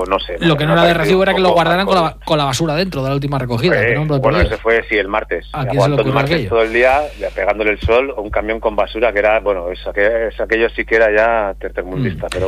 o no sé. Lo que no era de recibo era que lo guardaran con la basura dentro de la última recogida. Bueno, ese fue, sí, el martes. Aguantó el martes aquello? Todo el día, pegándole el sol, un camión con basura que era, bueno, aquello sí que era ya tercermundista, pero